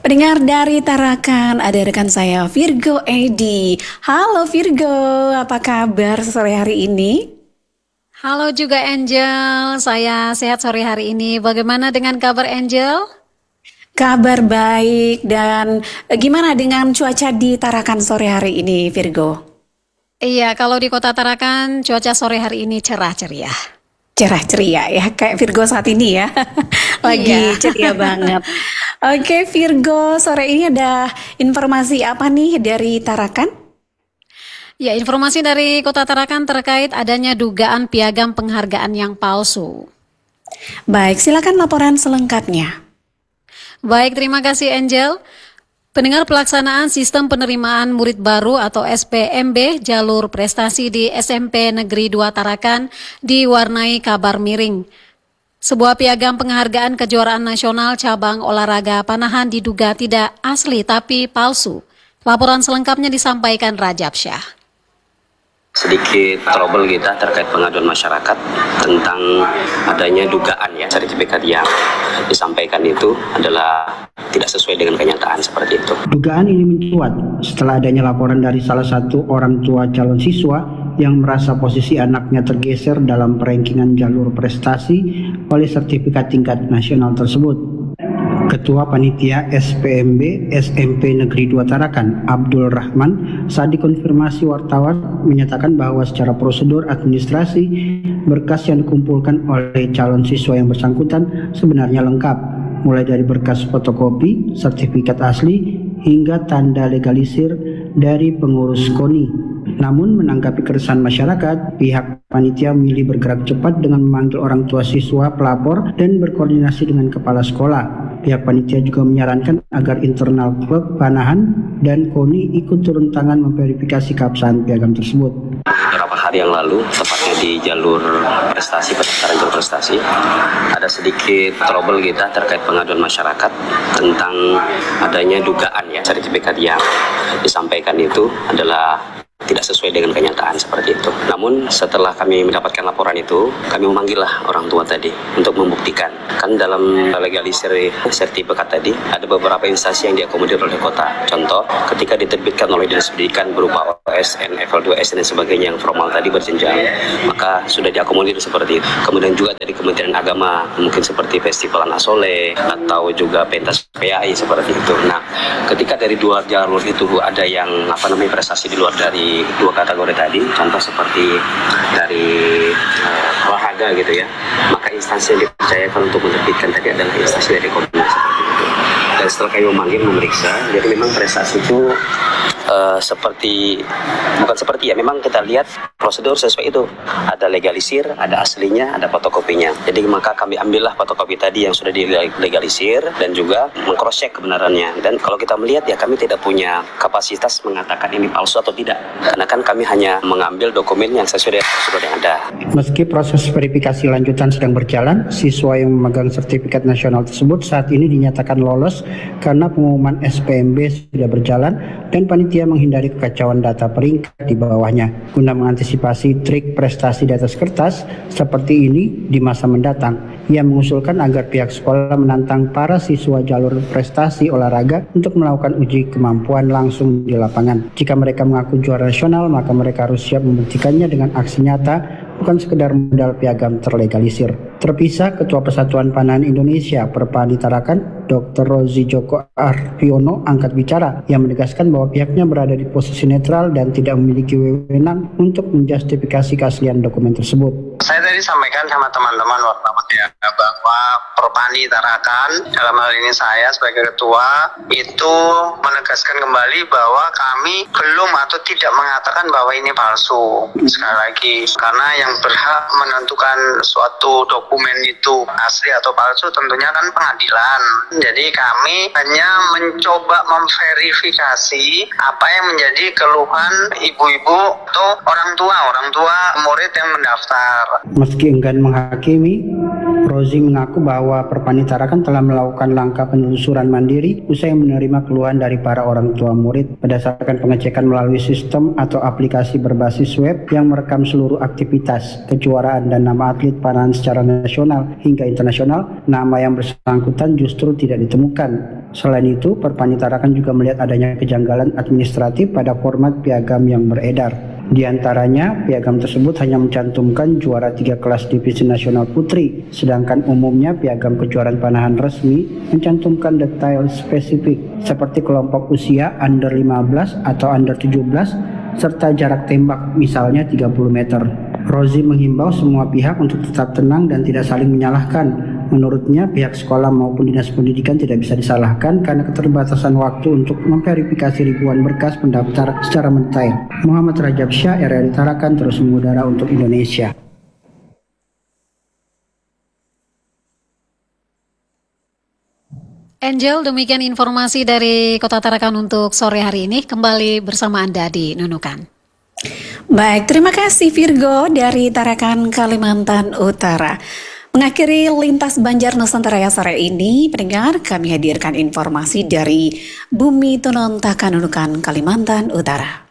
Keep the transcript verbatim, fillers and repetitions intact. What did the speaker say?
Pendengar dari Tarakan, ada rekan saya Virgo Edi. Halo Virgo, apa kabar sore hari ini? Halo juga Angel, saya sehat sore hari ini. Bagaimana dengan kabar Angel? Kabar baik, dan gimana dengan cuaca di Tarakan sore hari ini Virgo? Iya, kalau di kota Tarakan cuaca sore hari ini cerah ceria. Cerah ceria ya, kayak Virgo saat ini ya. Lagi Iya. ceria banget. Oke Virgo, sore ini ada informasi apa nih dari Tarakan? Ya, informasi dari kota Tarakan terkait adanya dugaan piagam penghargaan yang palsu. Baik, silakan laporan selengkapnya. Baik, terima kasih Angel. Pendengar, pelaksanaan sistem penerimaan murid baru atau S P M B jalur prestasi di S M P Negeri dua Tarakan diwarnai kabar miring. Sebuah piagam penghargaan kejuaraan nasional cabang olahraga panahan diduga tidak asli tapi palsu. Laporan selengkapnya disampaikan Rajab Syah. Sedikit trouble kita terkait pengaduan masyarakat tentang adanya dugaan ya sertifikat yang disampaikan itu adalah tidak sesuai dengan kenyataan seperti itu. Dugaan ini mencuat setelah adanya laporan dari salah satu orang tua calon siswa yang merasa posisi anaknya tergeser dalam perankingan jalur prestasi oleh sertifikat tingkat nasional tersebut. Ketua Panitia S P M B S M P Negeri dua Tarakan, Abdul Rahman, saat dikonfirmasi wartawan menyatakan bahwa secara prosedur administrasi berkas yang dikumpulkan oleh calon siswa yang bersangkutan sebenarnya lengkap, mulai dari berkas fotokopi, sertifikat asli, hingga tanda legalisir dari pengurus K O N I. Namun menanggapi keresahan masyarakat, pihak panitia memilih bergerak cepat dengan memanggil orang tua siswa pelapor dan berkoordinasi dengan kepala sekolah. Pihak panitia juga menyarankan agar internal klub panahan dan K O N I ikut turun tangan memverifikasi keabsahan piagam tersebut. Beberapa hari yang lalu, tepatnya di jalur prestasi, pendaftaran jalur prestasi, ada sedikit trouble kita terkait pengaduan masyarakat tentang adanya dugaan ya sertifikat yang disampaikan itu adalah tidak sesuai dengan kenyataan seperti itu. Namun setelah kami mendapatkan laporan itu, kami memanggillah orang tua tadi untuk membuktikan. Kan dalam legalisir sertifikat tadi ada beberapa instansi yang diakomodir oleh kota. Contoh, ketika diterbitkan oleh Dinas Pendidikan berupa O S N, Level dua S dan sebagainya yang formal tadi berjenjang, maka sudah diakomodir seperti itu. Kemudian juga dari Kementerian Agama, mungkin seperti Festival Anak Soleh atau juga pentas P A I seperti itu. Nah, ketika dari dua jalur itu ada yang apa namanya prestasi di luar dari dua kategori tadi, contoh seperti dari uh, olahraga gitu ya, maka instansi yang dipercayakan untuk menerbitkan tadi adalah instansi dari Komnas seperti itu. Dan setelah kami memanggil memeriksa, jadi memang prestasi itu uh, seperti bukan seperti ya, memang kita lihat prosedur sesuai itu, ada legalisir, ada aslinya, ada fotokopinya. Jadi maka kami ambillah fotokopi tadi yang sudah dilegalisir dan juga meng-cross check kebenarannya. Dan kalau kita melihat ya, kami tidak punya kapasitas mengatakan ini palsu atau tidak, karena kan kami hanya mengambil dokumen yang sesuai dengan prosedur yang ada. Meski proses verifikasi lanjutan sedang berjalan, siswa yang memegang sertifikat nasional tersebut saat ini dinyatakan lolos karena pengumuman S P M B sudah berjalan dan panitia menghindari kekacauan data peringkat di bawahnya guna mengantisipasi trik prestasi di atas kertas seperti ini di masa mendatang. Ia mengusulkan agar pihak sekolah menantang para siswa jalur prestasi olahraga untuk melakukan uji kemampuan langsung di lapangan. Jika mereka mengaku juara nasional, maka mereka harus siap membuktikannya dengan aksi nyata, bukan sekedar modal piagam terlegalisir. Terpisah, Ketua Persatuan Panahan Indonesia Perpani Tarakan, Doktor Rozi Joko Arviono angkat bicara yang menegaskan bahwa pihaknya berada di posisi netral dan tidak memiliki wewenang untuk menjustifikasi keaslian dokumen tersebut. Saya tadi sampaikan sama teman-teman wartawan ya, bahwa Perpani Tarakan, dalam hal ini saya sebagai ketua, itu menegaskan kembali bahwa kami belum atau tidak mengatakan bahwa ini palsu. Sekali lagi, karena yang berhak menentukan suatu dokumen itu asli atau palsu tentunya kan pengadilan. Jadi kami hanya mencoba memverifikasi apa yang menjadi keluhan ibu-ibu atau orang tua, orang tua murid yang mendaftar. Meski enggan menghakimi, Rozi mengaku bahwa Perpani Tarakan telah melakukan langkah penelusuran mandiri usai menerima keluhan dari para orang tua murid berdasarkan pengecekan melalui sistem atau aplikasi berbasis web yang merekam seluruh aktivitas, kejuaraan dan nama atlet panahan secara nasional hingga internasional. Nama yang bersangkutan justru tidak ditemukan. Selain itu, Perpani Tarakan juga melihat adanya kejanggalan administratif pada format piagam yang beredar. Di antaranya, piagam tersebut hanya mencantumkan juara tiga kelas divisi nasional putri, sedangkan umumnya piagam kejuaraan panahan resmi mencantumkan detail spesifik seperti kelompok usia under lima belas atau under tujuh belas serta jarak tembak misalnya tiga puluh meter. Rozi menghimbau semua pihak untuk tetap tenang dan tidak saling menyalahkan. Menurutnya, pihak sekolah maupun dinas pendidikan tidak bisa disalahkan karena keterbatasan waktu untuk memverifikasi ribuan berkas pendaftar secara mendetail. Muhammad Rajab Syah, R R I Tarakan, terus mengudara untuk Indonesia. Angel, demikian informasi dari Kota Tarakan untuk sore hari ini. Kembali bersama Anda di Nunukan. Baik, terima kasih Virgo dari Tarakan, Kalimantan Utara. Mengakhiri Lintas Banjar Nusantara sore ini, pendengar, kami hadirkan informasi dari Bumi Tenun Takan Nunukan, Kalimantan Utara.